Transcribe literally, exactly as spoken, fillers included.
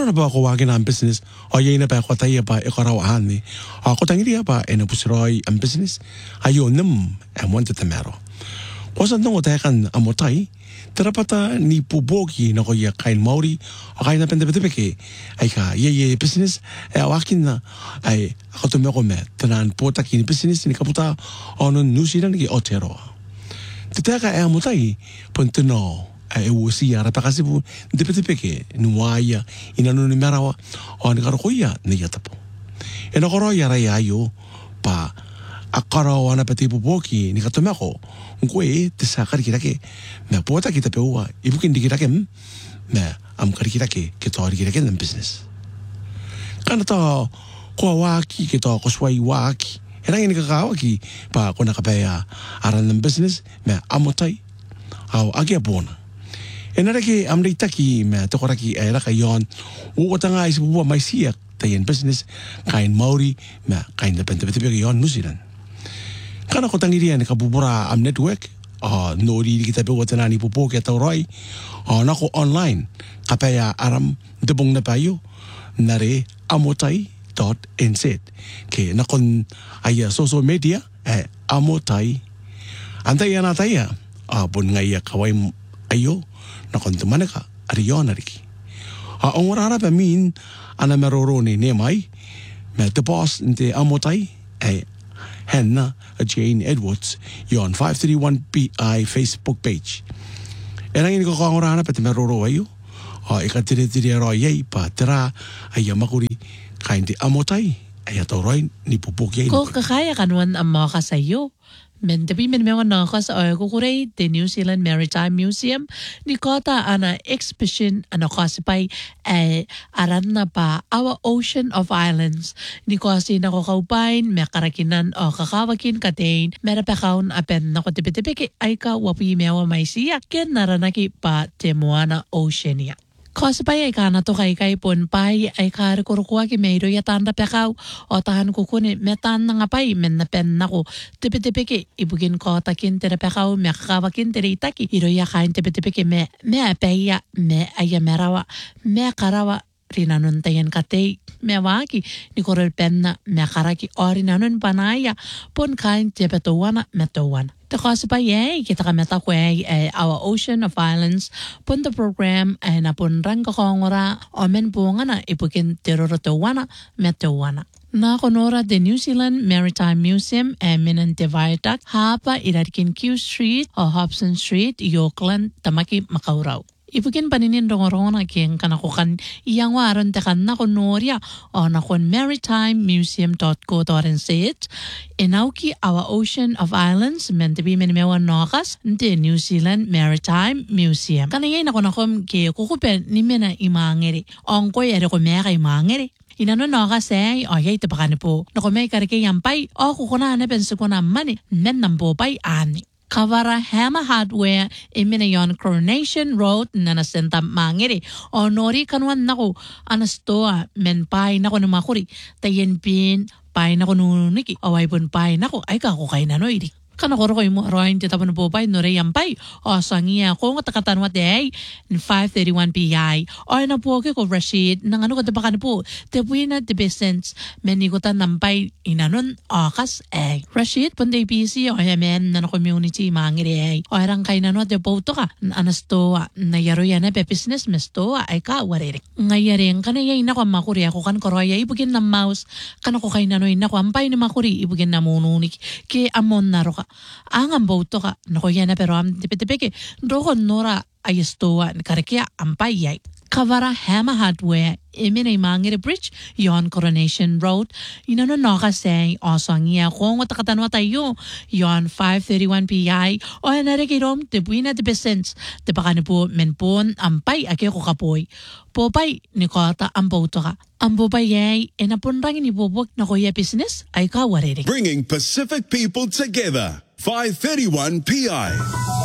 Ano na ba ako wagin ang business? O yay na ba ako tayo ba ikarawahan ni? Ako tangiri ba e napusiroy ang business? Ayo nam ang wanta tamero. Kwasan nung otekan amotay, terapata ni pubogi na ko ya kain Maori o kain na pendepetepeke ay ka ye ye business e awakin na ay ako tumeko me tanan pota kini business ni kaputa ono New Zealand ki otero. Titaka e amotay puntuno e usi ara pa kasi po pendepetepeke nuaya inano ni merawa o ni karoya ni yatapo. E na koroya ray ayo pa akarawa na pati pubogi ni katumeko ngwe tisa karikirake me pota kita pewa ibu kin dikirake me am karikirake kita karikirake ng business kana to ko waki kita ko swai waki erang ini kakawaki pa ko nakapaya aran ng business me amotai au agi abona enarake am reitaki me to koraki era kayon u tanga is buwa mai siak tayen business kain Maori me kain depende bete yon New Zealand. Kana ko tangirian ka bubura am network ah no di kita pe wata nani pupo ke tawroi ah nako online kapaya aram debong na payo nare amotai dot n z ke nakon aya social media eh amotai antaya na taya ah pun ngaya kawai ayo nakon tumanaka ariyon ariki ah ongora pa min ana meroroni ne mai me the boss inte amotai eh Henna Jane Edwards yon five thirty-one P I Facebook page. Erang ini ko kongorana pati meroro ayo. O ikatiri tiri ro yei pa tera ay makuri kain di amotai ay atoroy ni pupuk yei. Ko kakaya kanwan ang mga kasayo. Men tapi men mga nakas ay kukuray the New Zealand Maritime Museum ni kota ana exhibition ana kasipay ay aran na pa our Ocean of Islands ni kasi nakakaupain may karakinan o kakawakin katain mera pakaun apen nako tipitipiki ay ka wapi mewa may siya ken naranaki pa Temuana Oceania. Kasipay ay ka na to kay kay punpay ay karikurukuha ki mayro yatanda pekaw o tahan kukuni metan na nga pay men na pen nako tipitipiki ibugin ko takin tere pekaw me kakawakin tere itaki iro ya kain tipitipiki me me apeya me ayamerawa me karawa rinanuntayan katay me waki ni korel penna me karaki o rinanun panaya pun kain tipituwana metuwana. Kasi pa yay, kita kami takway ay our Ocean of Islands pun the program ay napun rang kakongora o men po nga na ipukin tirorotawana metawana. Na konora the New Zealand Maritime Museum ay minante viaduct hapa irarikin Q Street o Hobson Street, Auckland, Tamaki, Makaurau. Ipukin paninin rongorongo na kiyang kanakukan iyang waron tekan na konoria o na kon maritime museum dot co dot n z inauki our Ocean of Islands mentabi menmewan nokas the New Zealand Maritime Museum. Kanayay na konakom ke kukupen ni mena imangeri ongkoy ere ko meka imangeri. Inano nokas ay o yay tapakan po na kumay karike yampay o kukuna na penso ko naman men nampo pay ani. Kavara Hammer Hardware Iminayon Coronation Road na nasenta mangiri o nori kanwan nako anastoa men pay nako na makuri tayen pin pay nako nuniki away pun pay nako ay kako kay nanoy kana koro ko mo roin ti tapon po pay no re yampay o sangia ko nga takatan wa day five thirty-one P I o na po ko Rashid nang ano ka tabakan po te buena de business menigutan nampay inanon akas ay Rashid punday P C o yamen na community mangire ay o rang kay nano de boto ka anasto na yaro yan pe business mesto ay ka warere ngayaren kana yay na ko makuri ako kan koroya ibugin na mouse kana ko kay nanoy na ko ampay na makuri ibugin na mununik ke amon naro ka ang boto ka nakuya na pero am tipitipiki doon nora ayastoa karakia ampayay. Kavara Hammer Hardware iminay mangiri bridge yon Coronation Road inano nakasay osang iya kung watakatanwa tayo yon five thirty-one P I o narikirom te buina de besens te bakani po menpon ampay ake ko kapoy popay ni kota ang boto ka ang popay ay enapunrangin ni bubok na kuya business ay kawarere. Bringing Pacific people together five thirty-one P I